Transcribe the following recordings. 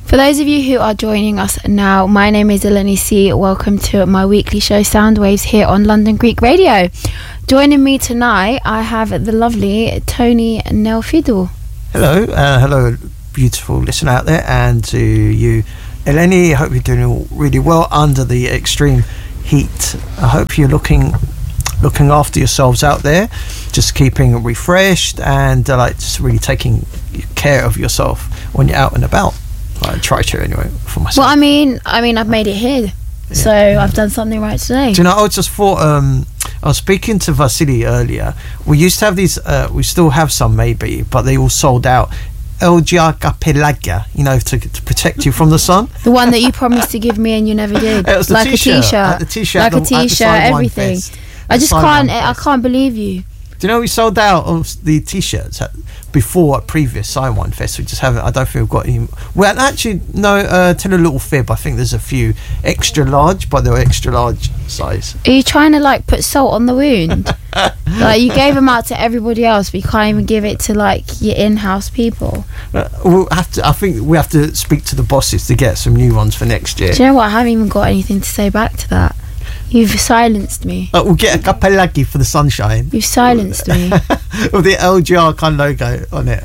For those of you who are joining us now, my name is Eleni C. Welcome to my weekly show Soundwaves here on London Greek Radio. Joining me tonight, I have the lovely Tony Nelfidou. Hello, hello, beautiful listener out there, and to you, Eleni. I hope you're doing really well under the extreme heat. I hope you're looking after yourselves out there, just keeping refreshed and just really taking care of yourself when you're out and about. I try to anyway for myself. Well, I mean, I've made it here, so I've done something right today. Do you know? I just thought. I was speaking to Vasily earlier. We used to have these. We still have some, maybe, but they all sold out. LGR Pelagia, to protect you from the sun. The one that you promised to give me and you never did. It was the like t-shirt. A t-shirt, everything. I can't believe you. Do you know we sold out of the t-shirts before at previous Sidewine Fest? We just haven't. I don't think we've got any. Well, actually, no. Tell a little fib. I think there's a few extra large, but they're extra large size. Are you trying to put salt on the wound? You gave them out to everybody else, but you can't even give it to your in-house people. We'll have to. I think we have to speak to the bosses to get some new ones for next year. Do you know what? I haven't even got anything to say back to that. You've silenced me. We'll get a kapelagi for the sunshine. You've silenced me. With the LGR kind of logo on it.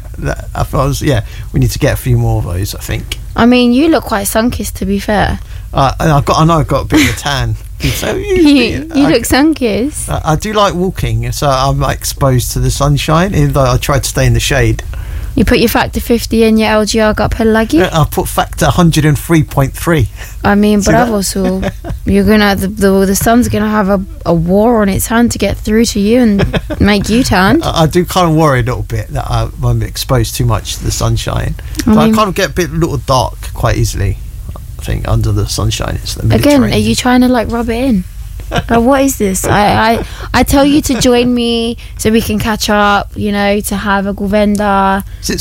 We need to get a few more of those, I think. I mean, you look quite sun-kissed, to be fair. I know I've got a bit of a tan. So you look sun-kissed. I do like walking, so I'm exposed to the sunshine, even though I try to stay in the shade. You put your factor 50 in your LGR kapelagi? I put factor 103.3. I mean, bravo, so you're gonna the sun's gonna have a war on its hand to get through to you and make you tan. I do kind of worry a little bit that I'm exposed too much to the sunshine. I kind of get a little dark quite easily. I think under the sunshine, it's the Again, are you trying to rub it in? What is this? I tell you to join me so we can catch up, to have a govenda.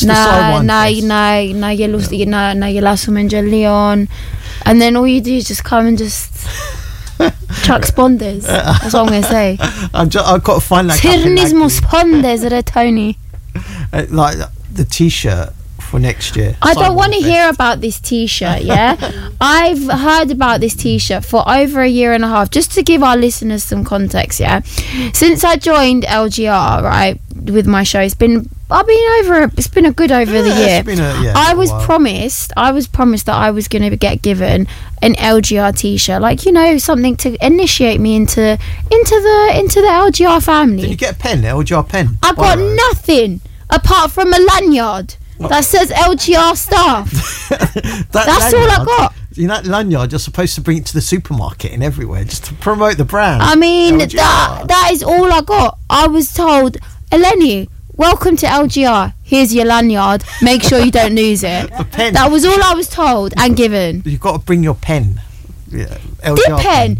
Na yela Leon, and then all you do is just come and just chuck sponders. That's what I'm going to say. I've got to find that. Tirnismo sponders, Tony. Like the t-shirt for next year. I don't want to hear about this t-shirt, yeah? I've heard about this t-shirt for over a year and a half. Just to give our listeners some context, yeah? Since I joined LGR, right, with my show, it's been a good over the year. I was promised that I was going to get given an LGR t-shirt, something to initiate me into the LGR family. Did you get a pen, LGR pen? I got nothing apart from a lanyard that says LGR staff. That's all I got. That lanyard, you're supposed to bring it to the supermarket and everywhere just to promote the brand. I mean, that is all I got. I was told, Eleni, welcome to LGR. Here's your lanyard. Make sure you don't lose it. The pen. That was all I was told and given. You've got to bring your pen. Yeah, LGR pen.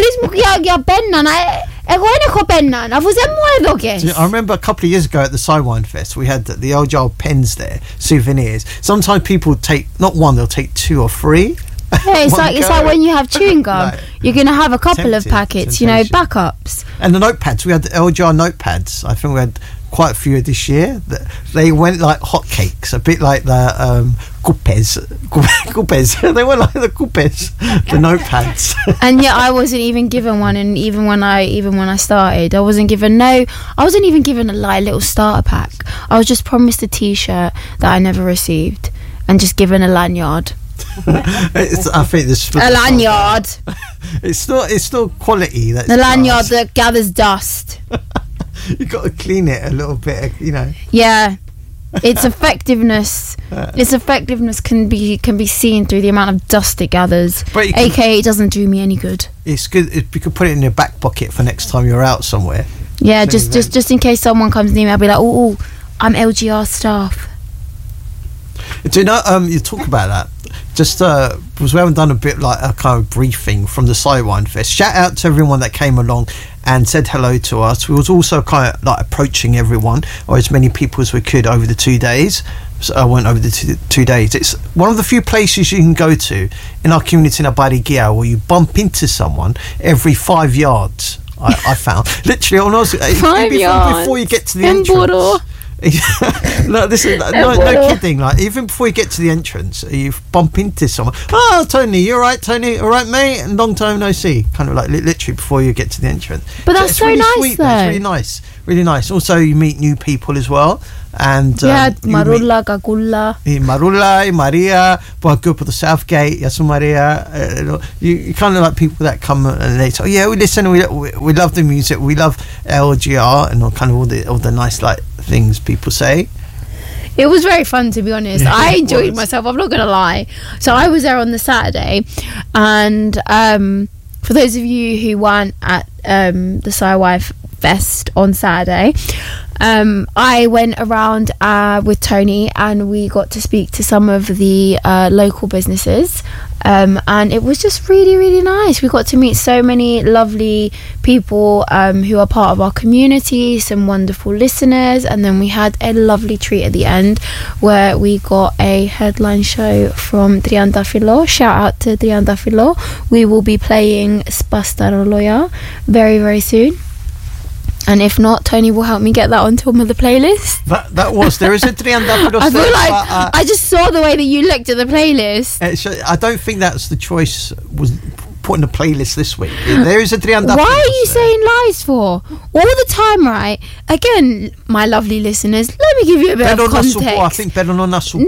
I remember a couple of years ago at the Sidewine Fest, we had the LGR pens there, souvenirs. Sometimes people take not one, they'll take 2 or 3. Yeah, it's like when you have chewing gum, you're going to have a couple of packets, backups. And the notepads, we had the LGR notepads. I think we had quite a few this year. They went like hotcakes, a bit like the coupes. They were like the coupes, the notepads. And yet I wasn't even given one. And even when I started, I wasn't even a little starter pack. I was just promised a t-shirt that I never received, and just given a lanyard. I think this a lanyard. It's still quality. The lanyard that gathers dust. You got to clean it a little bit, Yeah, its effectiveness. Its effectiveness can be seen through the amount of dust it gathers. AKA, it doesn't do me any good. It's good if you could put it in your back pocket for next time you're out somewhere. Yeah, just in case someone comes near me, I'll be like, oh, I'm LGR staff. Do you know? You talk about that. Just because we haven't done a bit like a kind of briefing from the Sidewine Fest. Shout out to everyone that came along and said hello to us. We was also kind of approaching everyone, or as many people as we could, over the 2 days. So I went over the 2 days. It's one of the few places you can go to in our community in Abarigia where you bump into someone every 5 yards. I found literally on us 5 yards before you get to the entrance. No, this is no kidding. Like, even before you get to the entrance, you bump into someone. Oh, Tony, you all right, Tony? All right, mate? And long time no see. Kind of like literally before you get to the entrance. But that's so really nice, sweet, though. It's really nice, really nice. Also, you meet new people as well. And Marulla, Gagulla. Marulla, Maria, boy, good for the Southgate, Yasu Maria. You kind of like people that come and they say, oh, yeah, we listen, we love the music, we love LGR, and kind of all the nice like things people say. It was very fun, to be honest. Yeah, I enjoyed myself, I'm not going to lie. So I was there on the Saturday, and for those of you who weren't at the SciWife Fest on Saturday, I went around with Tony, and we got to speak to some of the local businesses, and it was just really, really nice. We got to meet so many lovely people who are part of our community, some wonderful listeners, and then we had a lovely treat at the end where we got a headline show from Triandafilo. Shout out to Triandafilo. We will be playing Spastaroloya very, very soon. And if not, Tony will help me get that onto the playlist. There is a Triandafilo. I feel like I just saw the way that you looked at the playlist. I don't think that's the choice was put in the playlist this week. There is a Triandafilo. Why are you saying lies for? All the time, right? Again, my lovely listeners, let me give you a bit of context. I think Bedono Nasul.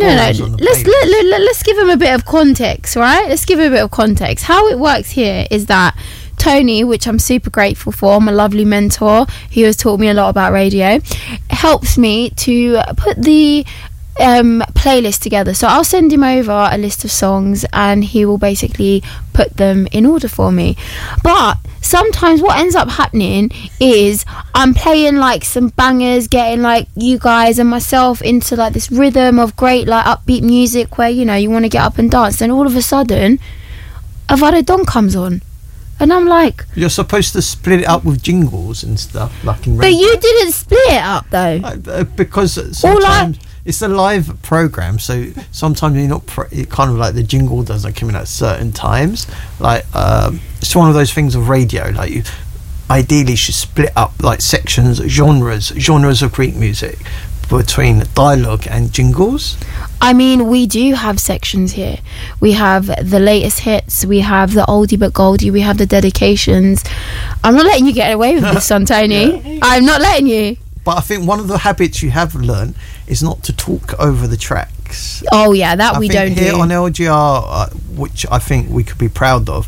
No. Let's give him a bit of context, right? Let's give him a bit of context. How it works here is that Tony, which I'm super grateful for, my lovely mentor, who has taught me a lot about radio, helps me to put the playlist together. So I'll send him over a list of songs, and he will basically put them in order for me. But sometimes what ends up happening is I'm playing like some bangers, getting like you guys and myself into like this rhythm of great like upbeat music where, you know, you want to get up and dance. Then all of a sudden a Varedon comes on. And I'm like, you're supposed to split it up with jingles and stuff, like in radio. But you didn't split it up though. Because sometimes it's a live program, so sometimes you're not kind of like the jingle doesn't come in at certain times. Like it's one of those things of radio. Like you ideally should split up like sections, genres of Greek music between dialogue and jingles. I mean, we do have sections here. We have the latest hits, we have the oldie but goldie, we have the dedications. I'm not letting you get away with this, son, Tony. Yeah. I'm not letting you. But I think one of the habits you have learned is not to talk over the tracks. Oh yeah, that we don't do. Here on LGR, which I think we could be proud of,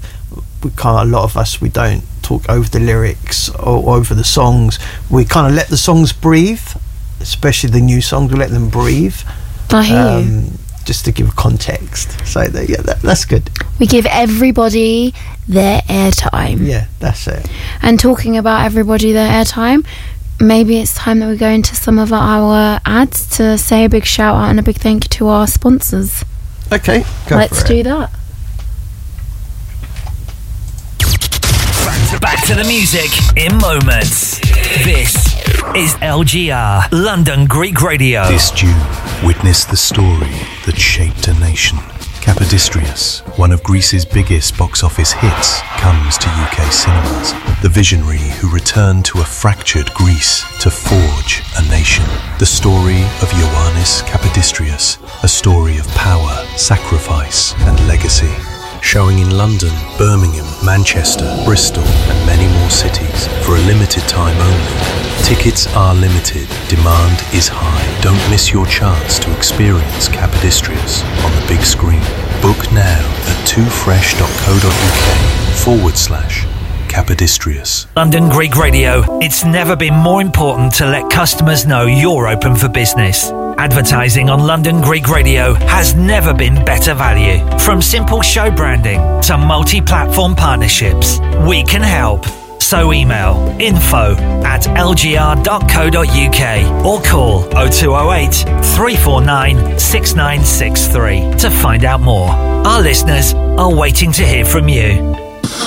a lot of us, we don't talk over the lyrics or over the songs. We kind of let the songs breathe, especially the new songs. We let them breathe. I hear you. Just to give context. So that's good. We give everybody their airtime. Yeah, that's it. And talking about everybody their airtime, maybe it's time that we go into some of our ads to say a big shout out and a big thank you to our sponsors. Okay, let's do that. Back to the music in moments. This is LGR, London Greek Radio. This June, witness the story that shaped a nation. Kapodistrias, one of Greece's biggest box office hits, comes to UK cinemas. The visionary who returned to a fractured Greece to forge a nation. The story of Ioannis Kapodistrias, a story of power, sacrifice and legacy. Showing in London, Birmingham, Manchester, Bristol and many more cities for a limited time only. Tickets are limited, demand is high. Don't miss your chance to experience Kapodistrias on the big screen. Book now at twofresh.co.uk/Kapodistrias. London Greek Radio. It's never been more important to let customers know you're open for business. Advertising on London Greek Radio has never been better value. From simple show branding to multi-platform partnerships, we can help. So email info@lgr.co.uk or call 0208 349 6963 to find out more. Our listeners are waiting to hear from you. 1,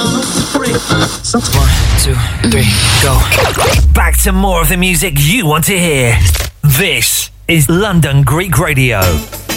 2, 3, go. Back to more of the music you want to hear. This is London Greek Radio.